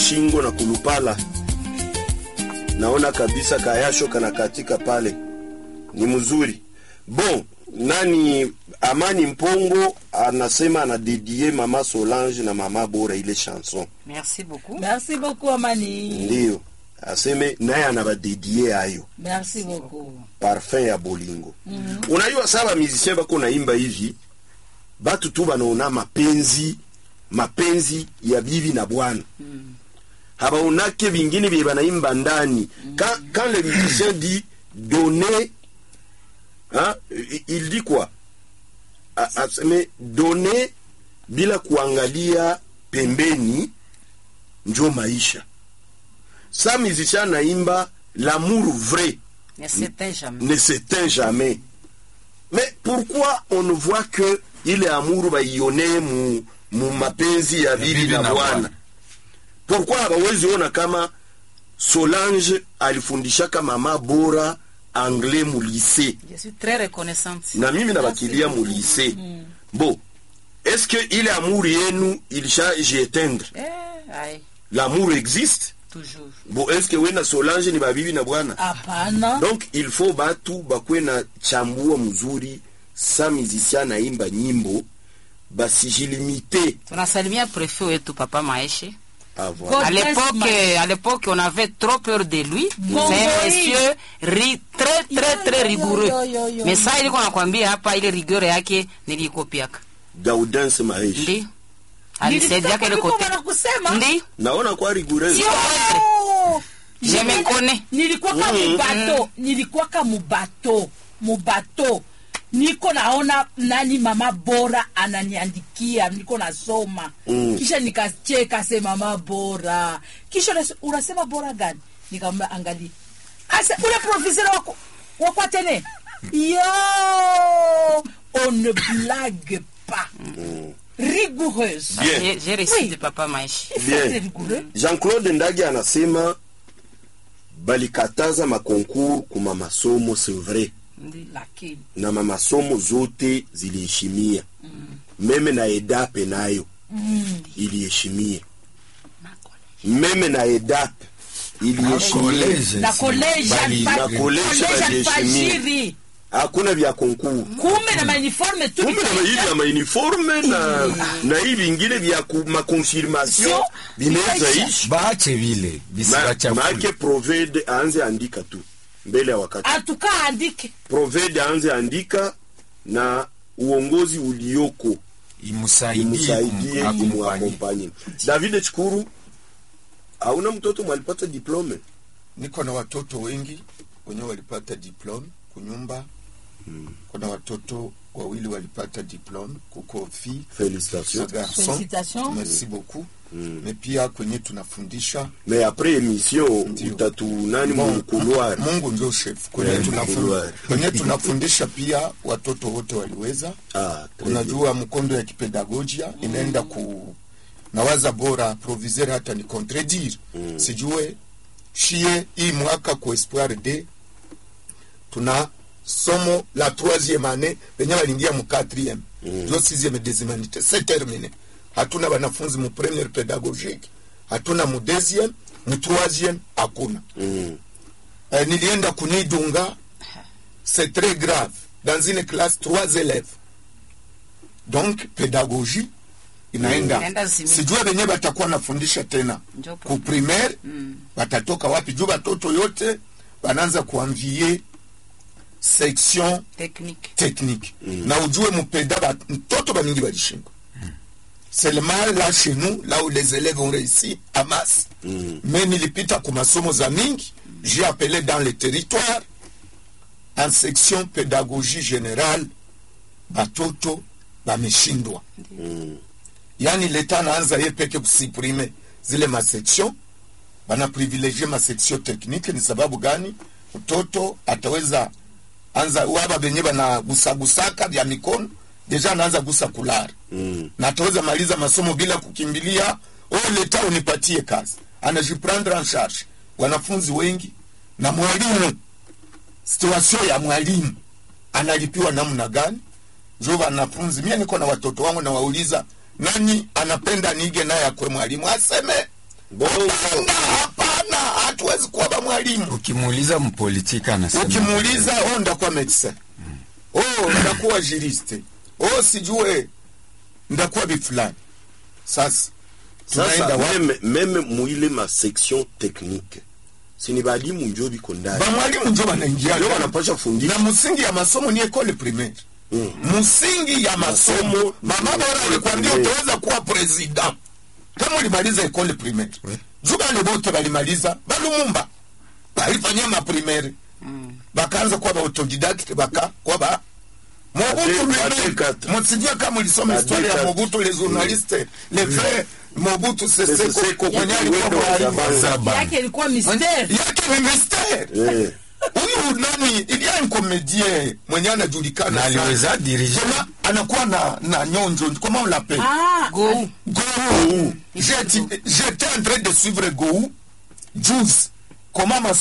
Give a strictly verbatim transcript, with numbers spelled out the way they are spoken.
kushingo na kulupala. Naona kabisa kayasho kana katika pale. Ni mzuri. Bon, nani Amani Mpongo anasema anadedie Mama Solange na Mama Bora ile chanson. Merci beaucoup. Merci beaucoup Amani. Ndio. Aseme naye anabadedie hayo. Merci beaucoup. Parfum ya bolingo. Mm -hmm. Unajua saba musicien bako naimba hivi, batu tu banaona mapenzi, mapenzi ya bibi na bwana. Mm. Haba unake vingine vile banaimba ndani. Mm. Quand, quand le musicien dit donner, hein, il dit quoi? Aseme donner bila kuangalia pembeni njo maisha. Sa musicien naimba l'amour vrai ne s'éteint jamais. Ne s'éteint jamais. Mais pourquoi on ne voit que ile amour ba ione mu, mu mapenzi ya bibi na bwana? Pourquoi hawezi ona kama Solange alifundisha kama Mama Bora anglais mu lycée? Je suis très reconnaissante. Na mimi nabakilia mu lycée. Mm. Bon, est-ce que ile amour yenu ilisha éteindre? Eh, aïe. L'amour existe? Toujours. Bon, est-ce que wena Solange ni babibi na bwana? Hapana. Donc il faut batu bakwe na chambua mzuri sa musicien naimba nyimbo basi jilimite. Tunasalimia préfet wetu Papa Maeshe. Ah, voilà. À l'époque, à l'époque, on avait trop peur de lui. Bon, c'est un oui. monsieur ri, très très très Yo, rigoureux. yo, yo, yo, Mais ça il nakwambia hapa ile rigueur yake nilikopiaka. Gaudence Maeshe. Ndi. Alisaidia kile kote. Ndi. Naona kwa rigoureux. Yo! Je me connais. Nilikuwa kama Mm. mubato, nilikuwa kama mubato, mubato. Niko naona nani Mama Bora ananiandikia, niko nasoma. Mm. Kisha nikacheka sema Mama Bora. Kisha unasema Bora gani? Nikamwambia angalia. Asa ule professeur wako wako tene. Yo! On ne blague pas. Mm. Rigoureuse. Bien. J'ai réussi oui. de Papa Maeshe. Bien. Jean-Claude Ndagi anasema balikataza makoncours kuma masomo, c'est vrai. Lakini na masomo zote ziliheshimia. Mm. Meme na EDAP nayo mm. iliheshimia. Meme na EDAP iliheshimia. Na college na college iliheshimia. Hakuna vya koncours. Kume na uniforme tu. Kume na hivi ya uniforme na na hivi vingine vya ma confirmation vinaweza ishi. Baache vile bisibacha. Maana provede aanze andika tu mbele ya wakati. Atuka andike. Provede aanze andika na uongozi ulioko imusaidie kumuakompanye. David Chikuru, hauna mtoto mwalipata diplome? Niko na watoto wengi wenye walipata diplome kunyumba. Hmm. Kuna watoto wawili walipata diplome kuko fi. Félicitations. Félicitations. Merci beaucoup. Mm. Mais pia kwenye tunafundisha. Mais après émission utatu nani mu couloir. Mungu ndio chef. Kwenye yeah, tunafundisha. Kwenye tunafundisha pia watoto wote waliweza. Ah, unajua mkondo ya kipedagogia mm. inaenda ku nawaza bora proviseur hata ni contredire. Mm. Sijue shie hii mwaka ku Espoir de tuna somo la troisième année benye balingia mu quatrième. Mm. Jo sixième et deuxième année c'est terminé. Hatuna wanafunzi mu première pédagogique, hatuna mu deuxième, mu troisième hakuna. Mm. Eh, nilienda kunidunga, c'est très grave. Dans une classe trois élèves. Donc pédagogie inaenda. Mm. Sijua benye batakuwa nafundisha tena. Ku primaire mm. batatoka wapi? Juu batoto yote bananza kuanvie section technique. Technique. Mm. Na ujue mpeda mtoto bamingi balishindwa. C'est le mal là chez nous, là où les élèves ont réussi à masse. Mm. Mais nilipita kuma somo za mingi, j'ai appelé dans le territoire en section pédagogie générale batoto bameshindwa. Mm. Yani leta naanza yeye peke kusiprime zile ma section, bana privilégier ma section technique. Ni sababu gani? Mtoto ataweza anza waba benye bana gusagusaka vya mikono deja anaanza gusa kulari. Mm. Na ataweza maliza masomo bila kukimbilia oh leta unipatie kazi. Anajiprendre en charge wanafunzi wengi na mwalimu. Situation ya mwalimu analipiwa namna gani? Jo wanafunzi, mimi niko na watoto wangu na wauliza nani anapenda nige naye akwe mwalimu, aseme Hapana, hapana, hatuwezi kuwa ba mwalimu. Ukimuuliza mpolitika anasema. Ukimuuliza oh ndakuwa medecin. Oh ndakuwa juriste. Oh sijue ndakuwa bifulani. Sasa sasa meme meme muile ma section technique. Sini balimu njo biko ndani. Ba mwalimu njo wanaingia. Leo wanapasha fundisha. Na msingi ya masomo ni école primaire. Mm. Msingi ya masomo mama bora alikwambia utaweza kuwa president kama ulimaliza école primaire. Oui. Juba wale bote walimaliza balumumba. Balifanyia ma primaire. Mm. Bakaanza kuwa ba autodidacte baka kwa ba Mobutu. Msijua kama ulisoma historia ya Mobutu, les journalistes, les frères Mobutu Sese Seko kwenye alikuwa yake ilikuwa mystère. Yake ni mystère. Eh. Huyu nani ilia un comédien mwenye anajulikana na aliweza diriger anakuwa na na nyonjo comment on l'appelle ah Go Go j'étais j'étais en train de suivre Go Juice comment